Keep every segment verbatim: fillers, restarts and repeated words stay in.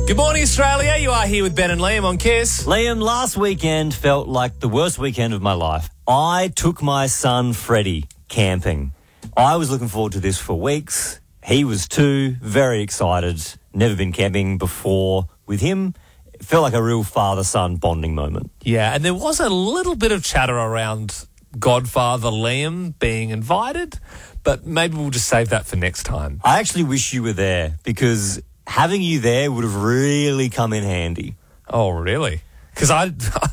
Good morning, Australia. You are here with Ben and Liam on Kiss. Liam, last weekend felt like the worst weekend of my life. I took my son Freddie camping. I was looking forward to this for weeks. He was too, very excited. Never been camping before with him. It felt like a real father-son bonding moment. Yeah, and there was a little bit of chatter around Godfather Liam being invited, but maybe we'll just save that for next time. I actually wish you were there because having you there would have really come in handy. Oh, really? Because I,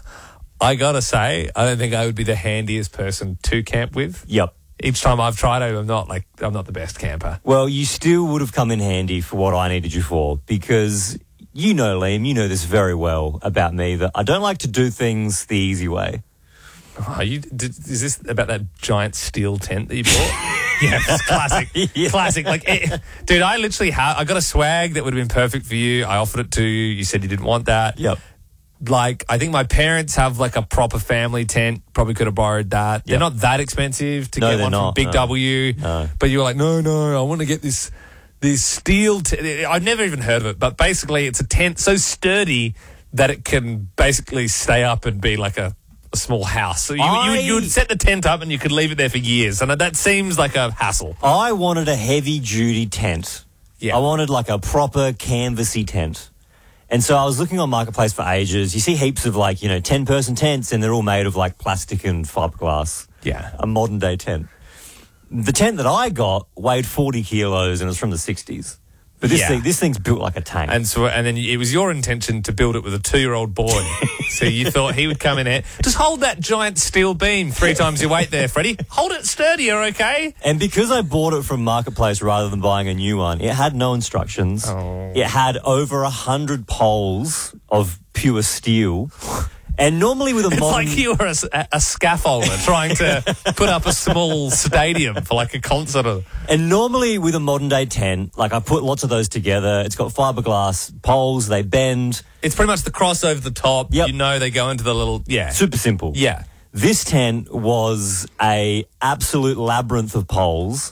I gotta say, I don't think I would be the handiest person to camp with. Yep. Each time I've tried it, I'm not like I'm not the best camper. Well, you still would have come in handy for what I needed you for because you know, Liam, you know this very well about me that I don't like to do things the easy way. Oh, you, did, is this about that giant steel tent that you bought? Yeah, it's classic. Yeah. Classic. Like, it, dude, I literally have, I got a swag that would have been perfect for you. I offered it to you. You said you didn't want that. Yep. Like, I think my parents have like a proper family tent. Probably could have borrowed that. Yep. They're not that expensive to no, get one not, from Big no. W. No. But you were like, no, no, I want to get this, this steel tent. I've never even heard of it. But basically, it's a tent so sturdy that it can basically stay up and be like a, a small house. So you, I, you, would, you would set the tent up and you could leave it there for years. And that seems like a hassle. I wanted a heavy-duty tent. Yeah. I wanted like a proper canvassy tent. And so I was looking on Marketplace for ages. You see heaps of like, you know, ten-person tents and they're all made of like plastic and fiberglass. Yeah. A modern-day tent. The tent that I got weighed forty kilos and it was from the sixties. But this Yeah. thing, this thing's built like a tank. And so, and then it was your intention to build it with a two-year-old boy. So you thought he would come in here. Just hold that giant steel beam three times your weight there, Freddie. Hold it sturdier, okay? And because I bought it from Marketplace rather than buying a new one, it had no instructions. Oh. It had over a hundred poles of pure steel. And normally with a It's modern... like you were a, a scaffolder trying to put up a small stadium for like a concert. Or... And normally with a modern day tent, like I put lots of those together. It's got fiberglass poles, they bend. It's pretty much the cross over the top. Yep. You know they go into the little, yeah. Super simple. Yeah. This tent was a absolute labyrinth of poles.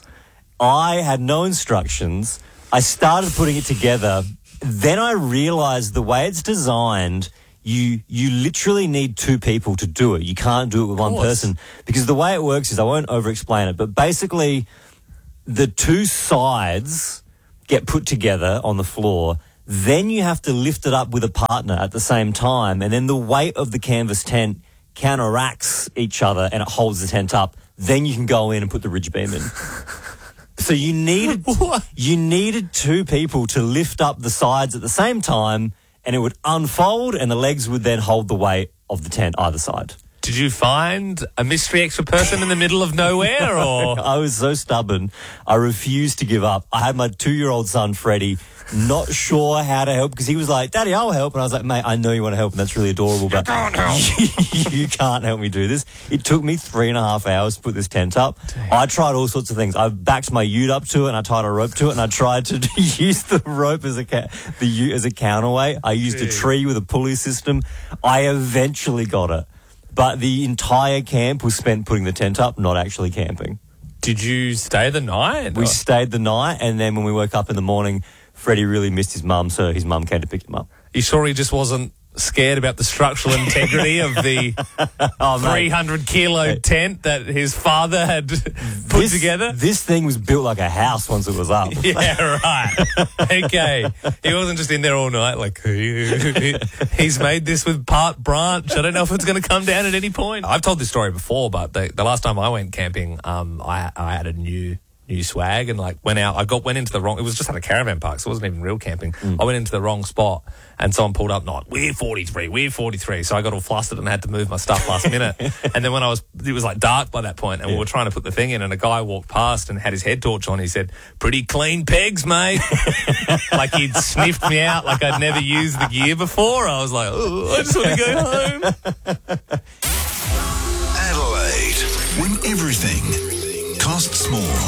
I had no instructions. I started putting it together. Then I realized the way it's designed, you you literally need two people to do it. You can't do it with one person. Because the way it works is, I won't over-explain it, but basically the two sides get put together on the floor. Then you have to lift it up with a partner at the same time. And then the weight of the canvas tent counteracts each other and it holds the tent up. Then you can go in and put the ridge beam in. So you needed, you needed two people to lift up the sides at the same time, and it would unfold and the legs would then hold the weight of the tent either side. Did you find a mystery extra person in the middle of nowhere, or...? I was so stubborn. I refused to give up. I had my two-year-old son, Freddie, not sure how to help because he was like, Daddy, I'll help. And I was like, mate, I know you want to help and that's really adorable, but I can't help. you can't help me do this. It took me three and a half hours to put this tent up. Damn. I tried all sorts of things. I backed my ute up to it and I tied a rope to it and I tried to use the rope as a ca- the ute as a counterweight. I used Dude. a tree with a pulley system. I eventually got it. But the entire camp was spent putting the tent up, not actually camping. Did you stay the night? We or? stayed the night, and then when we woke up in the morning, Freddie really missed his mum, so his mum came to pick him up. You sure he just wasn't scared about the structural integrity of the oh, three hundred kilo mate. tent that his father had put this, together? This thing was built like a house once it was up. Yeah, right. Okay. He wasn't just in there all night like, he's made this with part branch. I don't know if it's going to come down at any point. I've told this story before, but the, the last time I went camping, um, I, I had a new... new swag and like went out I got went into the wrong it was just at a caravan park, so it wasn't even real camping. mm. I went into the wrong spot and someone pulled up, not we're forty-three we're forty-three, so I got all flustered and had to move my stuff last minute. And then when I was it was like dark by that point and yeah. we were trying to put the thing in and a guy walked past and had his head torch on. He said, pretty clean pegs, mate. Like he'd sniffed me out like I'd never used the gear before. I was like, oh, I just want to go home. Adelaide, when everything costs more.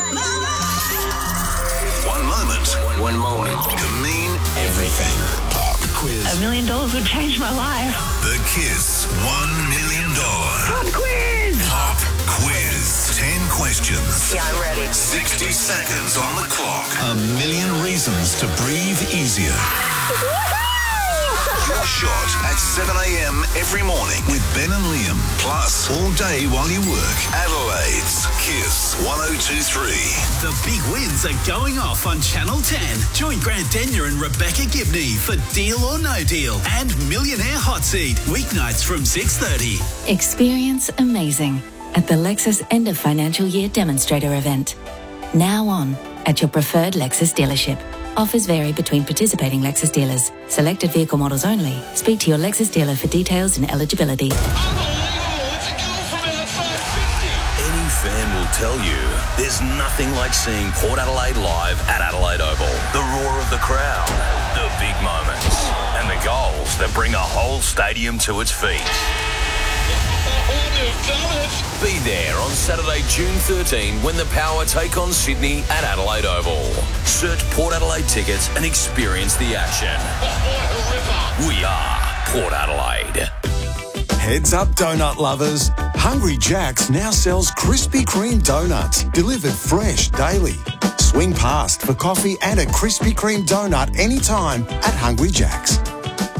One moment. One moment. Can mean everything. Pop quiz. A million dollars would change my life. The Kiss One Million Dollar Pop quiz. Pop quiz. Ten questions. Yeah, I'm ready. Sixty seconds on the clock. A million reasons to breathe easier. Your shot at seven a.m. every morning with Ben and Liam. Plus, all day while you work. Adelaide's Kiss one oh two three. The big wins are going off on Channel ten. Join Grant Denyer and Rebecca Gibney for Deal or No Deal and Millionaire Hot Seat. Weeknights from six thirty. Experience amazing at the Lexus End of Financial Year Demonstrator event. Now on at your preferred Lexus dealership. Offers vary between participating Lexus dealers. Selected vehicle models only. Speak to your Lexus dealer for details and eligibility. Any fan will tell you there's nothing like seeing Port Adelaide live at Adelaide Oval. The roar of the crowd, the big moments, and the goals that bring a whole stadium to its feet. Be there on Saturday, June thirteenth, when the Power take on Sydney at Adelaide Oval. Search Port Adelaide tickets and experience the action. We are Port Adelaide. Heads up, donut lovers. Hungry Jack's now sells Krispy Kreme donuts, delivered fresh daily. Swing past for coffee and a Krispy Kreme donut anytime at Hungry Jack's.